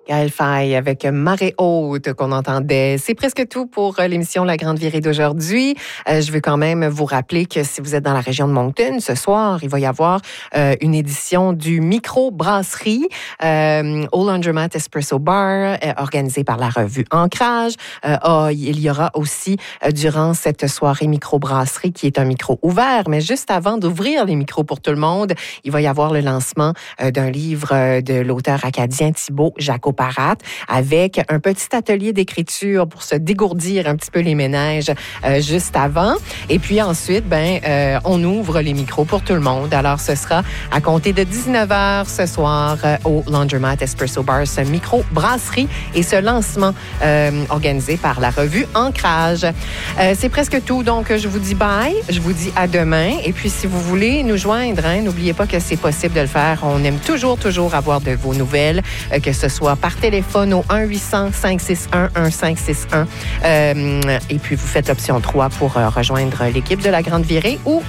Gaël Faye avec Marée haute qu'on entendait. C'est presque tout pour l'émission La Grande Virée d'aujourd'hui. Je veux quand même vous rappeler que si vous êtes dans la région de Moncton, ce soir, il va y avoir une édition du Micro-Brasserie au Laundromat Espresso Bar, organisée par la revue Ancrage. Il y aura aussi, durant cette soirée Micro-Brasserie, qui est un micro ouvert, mais juste avant d'ouvrir les micros pour tout le monde, il va y avoir le lancement d'un livre de l'auteur acadien Thibaut Jacoparat, avec un petit atelier d'écriture pour se dégourdir un petit peu les méninges juste avant. Et puis ensuite, on ouvre les micros pour tout le monde. Alors, ce sera à compter de 19h ce soir au Laundromat Espresso Bar, ce micro-brasserie et ce lancement organisé par la revue Ancrage. C'est presque tout, donc je vous dis bye, je vous dis à demain. Et puis, si vous voulez nous joindre, n'oubliez pas que c'est possible de le faire. On aime toujours avoir de vos nouvelles, que ce soit par téléphone au 1-800-561-1561. Et puis, vous faites l'option 3 pour rejoindre l'équipe de La Grande Virée ou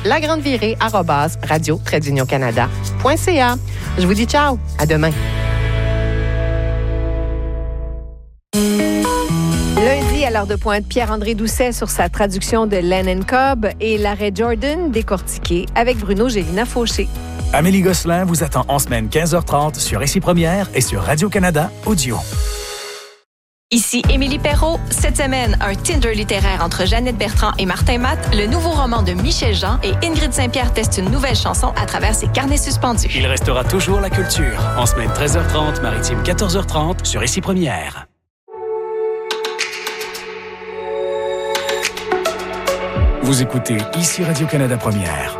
lagrandevirée@radio-canada.ca. Je vous dis ciao, à demain. Lundi, à l'heure de pointe, Pierre-André Doucet sur sa traduction de Lennon Cobb et l'arrêt Jordan décortiqué avec Bruno Gélina-Fauché. Amélie Gosselin vous attend en semaine 15h30 sur Ici Première et sur Radio-Canada Audio. Ici Émilie Perrault. Cette semaine, un Tinder littéraire entre Jeannette Bertrand et Martin Matt, le nouveau roman de Michel Jean et Ingrid Saint-Pierre teste une nouvelle chanson à travers ses carnets suspendus. Il restera toujours la culture. En semaine 13h30, maritime 14h30 sur Ici Première. Vous écoutez Ici Radio-Canada Première.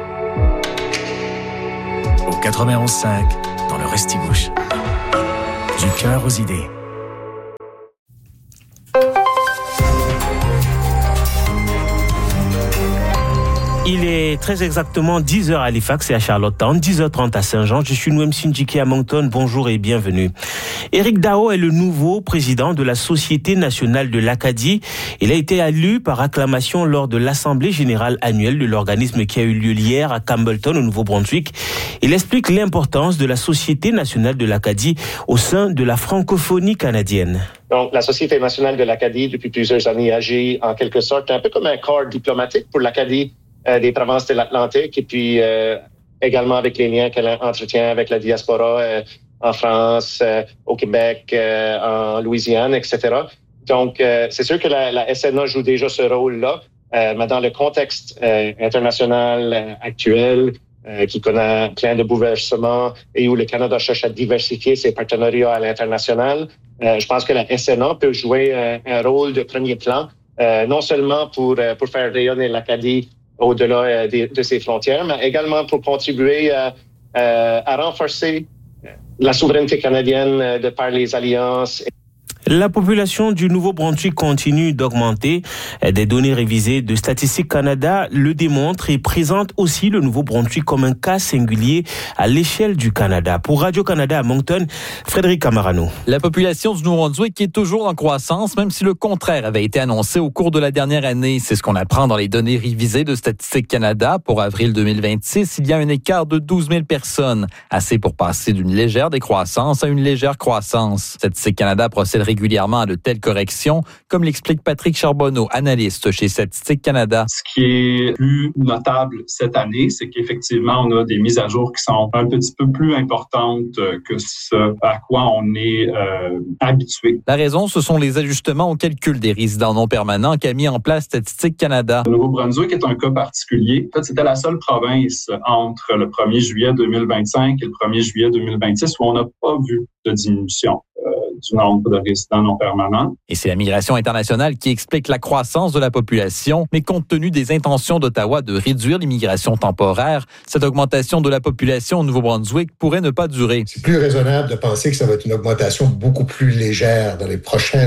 Au 91.5, dans le Restigouche. Du cœur aux idées. Il est très exactement 10h à Halifax et à Charlottetown, 10h30 à Saint-Jean. Je suis Noem Sindjiki à Moncton. Bonjour et bienvenue. Éric Daho est le nouveau président de la Société nationale de l'Acadie. Il a été élu par acclamation lors de l'Assemblée générale annuelle de l'organisme qui a eu lieu hier à Campbellton, au Nouveau-Brunswick. Il explique l'importance de la Société nationale de l'Acadie au sein de la francophonie canadienne. Donc, la Société nationale de l'Acadie, depuis plusieurs années, agit en quelque sorte un peu comme un corps diplomatique pour l'Acadie des provinces de l'Atlantique et puis également avec les liens qu'elle entretient avec la diaspora en France, au Québec, en Louisiane, etc. Donc, c'est sûr que la SNA joue déjà ce rôle-là, mais dans le contexte international actuel, qui connaît plein de bouleversements et où le Canada cherche à diversifier ses partenariats à l'international, je pense que la SNA peut jouer un rôle de premier plan, non seulement pour faire rayonner l'Acadie au-delà de ses frontières, mais également pour contribuer à renforcer la souveraineté canadienne de par les alliances. La population du Nouveau-Brunswick continue d'augmenter. Des données révisées de Statistique Canada le démontrent et présentent aussi le Nouveau-Brunswick comme un cas singulier à l'échelle du Canada. Pour Radio-Canada à Moncton, Frédéric Camarano. La population du Nouveau-Brunswick est toujours en croissance, même si le contraire avait été annoncé au cours de la dernière année. C'est ce qu'on apprend dans les données révisées de Statistique Canada. Pour avril 2026, il y a un écart de 12 000 personnes, assez pour passer d'une légère décroissance à une légère croissance. Statistique Canada procède régulièrement à de telles corrections, comme l'explique Patrick Charbonneau, analyste chez Statistique Canada. Ce qui est plus notable cette année, c'est qu'effectivement, on a des mises à jour qui sont un petit peu plus importantes que ce à quoi on est habitué. La raison, ce sont les ajustements au calcul des résidents non permanents qu'a mis en place Statistique Canada. Le Nouveau-Brunswick est un cas particulier. En fait, c'était la seule province entre le 1er juillet 2025 et le 1er juillet 2026 où on n'a pas vu de diminution du nombre de résidents non permanents. Et c'est la migration internationale qui explique la croissance de la population, mais compte tenu des intentions d'Ottawa de réduire l'immigration temporaire, cette augmentation de la population au Nouveau-Brunswick pourrait ne pas durer. C'est plus raisonnable de penser que ça va être une augmentation beaucoup plus légère dans les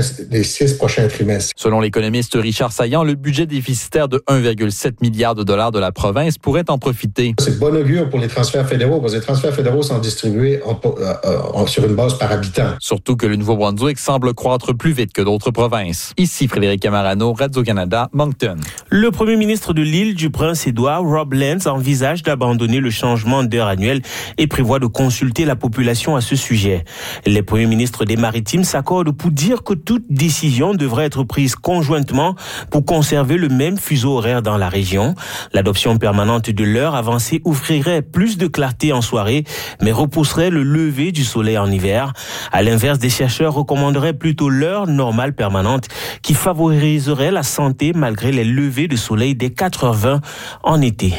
6 prochains trimestres. Selon l'économiste Richard Saillant, le budget déficitaire de 1,7 milliard de dollars de la province pourrait en profiter. C'est de bon augure pour les transferts fédéraux, parce que les transferts fédéraux sont distribués sur une base par habitant. Surtout que le Nouveau-Brunswick semble croître plus vite que d'autres provinces. Ici Frédéric Camarano, Radio-Canada, Moncton. Le premier ministre de l'île du Prince-Édouard, Rob Lenz, envisage d'abandonner le changement d'heure annuel et prévoit de consulter la population à ce sujet. Les premiers ministres des Maritimes s'accordent pour dire que toute décision devrait être prise conjointement pour conserver le même fuseau horaire dans la région. L'adoption permanente de l'heure avancée ouvrirait plus de clarté en soirée, mais repousserait le lever du soleil en hiver. À l'inverse, des chercheurs recommanderaient plutôt l'heure normale permanente qui favoriserait la santé malgré les levées de soleil dès 4h20 en été.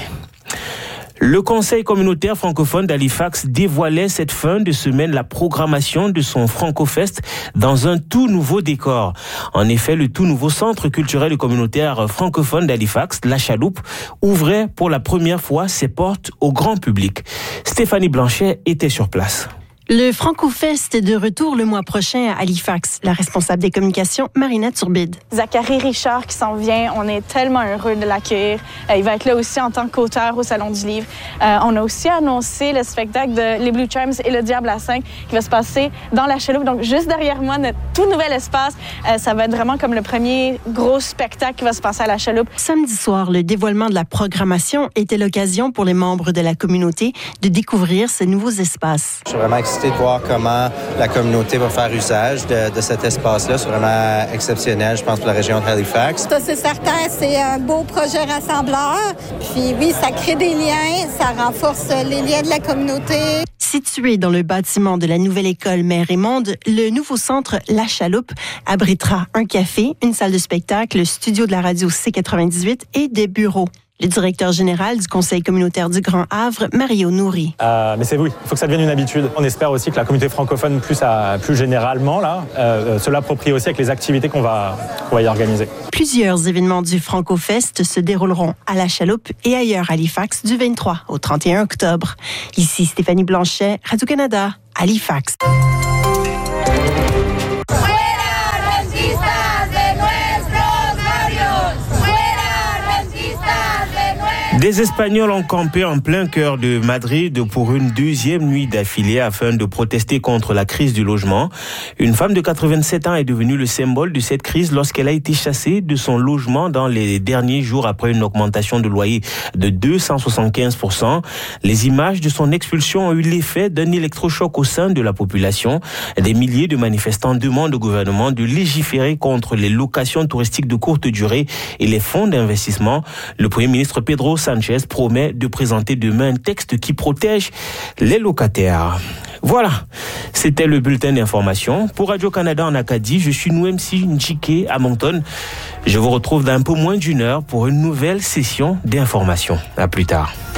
Le Conseil communautaire francophone d'Halifax dévoilait cette fin de semaine la programmation de son Francofest dans un tout nouveau décor. En effet, le tout nouveau centre culturel et communautaire francophone d'Halifax, La Chaloupe, ouvrait pour la première fois ses portes au grand public. Stéphanie Blanchet était sur place. Le Francofest est de retour le mois prochain à Halifax. La responsable des communications, Marina Turbide. Zachary Richard qui s'en vient, on est tellement heureux de l'accueillir. Il va être là aussi en tant qu'auteur au Salon du Livre. On a aussi annoncé le spectacle de Les Blue Chimes et Le Diable à 5 qui va se passer dans la Chaloupe. Donc, juste derrière moi, notre tout nouvel espace. Ça va être vraiment comme le premier gros spectacle qui va se passer à la Chaloupe. Samedi soir, le dévoilement de la programmation était l'occasion pour les membres de la communauté de découvrir ces nouveaux espaces. Je suis vraiment excité de voir comment la communauté va faire usage de cet espace-là. C'est vraiment exceptionnel, je pense, pour la région de Halifax. Ça, c'est certain, c'est un beau projet rassembleur. Puis oui, ça crée des liens, ça renforce les liens de la communauté. Situé dans le bâtiment de la nouvelle école Mère et Monde, le nouveau centre La Chaloupe abritera un café, une salle de spectacle, le studio de la radio C98 et des bureaux. Le directeur général du Conseil communautaire du Grand Havre, Mario Nouri. Mais c'est oui, il faut que ça devienne une habitude. On espère aussi que la communauté francophone, plus généralement, se l'approprie aussi avec les activités qu'on va y organiser. Plusieurs événements du Francofest se dérouleront à La Chaloupe et ailleurs à Halifax du 23 au 31 octobre. Ici Stéphanie Blanchet, Radio-Canada, Halifax. Des Espagnols ont campé en plein cœur de Madrid pour une deuxième nuit d'affilée afin de protester contre la crise du logement. Une femme de 87 ans est devenue le symbole de cette crise lorsqu'elle a été chassée de son logement dans les derniers jours après une augmentation de loyer de 275%. Les images de son expulsion ont eu l'effet d'un électrochoc au sein de la population. Des milliers de manifestants demandent au gouvernement de légiférer contre les locations touristiques de courte durée et les fonds d'investissement. Le Premier ministre Pedro Sanchez promet de présenter demain un texte qui protège les locataires. Voilà, c'était le bulletin d'information. Pour Radio-Canada en Acadie, je suis Nouemsi Njike à Moncton. Je vous retrouve dans un peu moins d'une heure pour une nouvelle session d'information. À plus tard.